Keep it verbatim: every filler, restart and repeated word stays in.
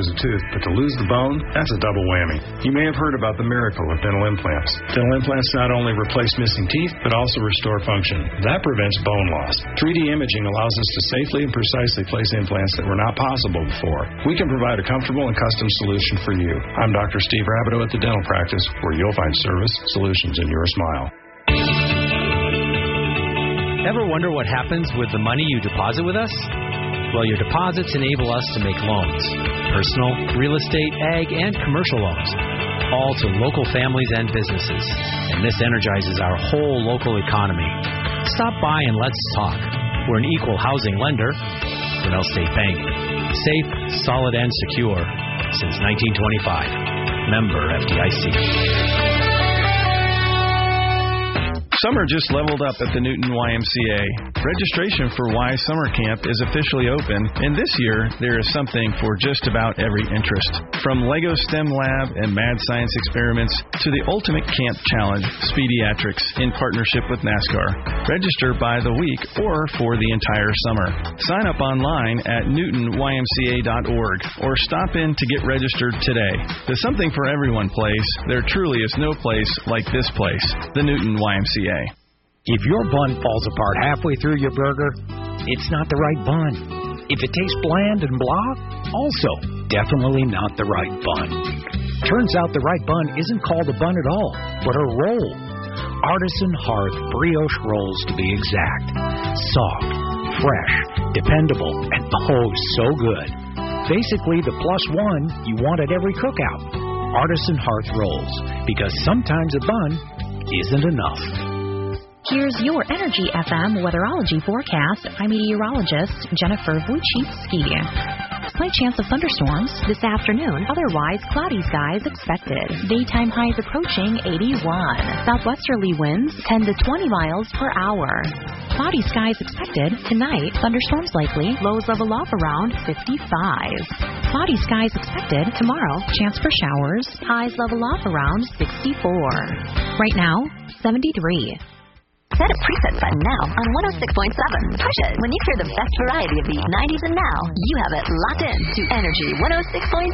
lose a tooth, but to lose the bone, that's a double whammy. You may have heard about the miracle of dental implants. Dental implants not only replace missing teeth, but also restore function. That prevents bone loss. three D imaging allows us to safely and precisely place implants that were not possible before. We can provide a comfortable and custom solution for you. I'm Doctor Steve Rabideau at the Dental Practice, where you'll find service, solutions, and your smile. Ever wonder what happens with the money you deposit with us? Well, your deposits enable us to make loans. Personal, real estate, ag, and commercial loans. All to local families and businesses. And this energizes our whole local economy. Stop by and let's talk. We're an equal housing lender. Grinnell State Bank. Safe, solid, and secure. Since nineteen twenty-five. Member F D I C. Summer just leveled up at the Newton Y M C A. Registration for Y Summer Camp is officially open, and this year there is something for just about every interest. From Lego STEM Lab and Mad Science experiments to the Ultimate Camp Challenge, Speediatrics, in partnership with NASCAR. Register by the week or for the entire summer. Sign up online at newton y m c a dot org or stop in to get registered today. The Something for Everyone place, there truly is no place like this place, the Newton Y M C A. If your bun falls apart halfway through your burger, it's not the right bun. If it tastes bland and blah, also definitely not the right bun. Turns out the right bun isn't called a bun at all, but a roll. Artisan Hearth brioche rolls, to be exact. Soft, fresh, dependable, and oh, so good. Basically the plus one you want at every cookout. Artisan Hearth rolls, because sometimes a bun isn't enough. Here's your Energy F M weatherology forecast by meteorologist Jennifer Wojcicki. Slight chance of thunderstorms this afternoon, otherwise cloudy skies expected. Daytime highs approaching eighty-one. Southwesterly winds ten to twenty miles per hour. Cloudy skies expected tonight. Thunderstorms likely. Lows level off around fifty-five. Cloudy skies expected tomorrow. Chance for showers. Highs level off around sixty-four. Right now, seventy-three. Set a preset button now on one oh six point seven. Push it when you hear the best variety of the nineties and now. You have it locked in to Energy one oh six point seven.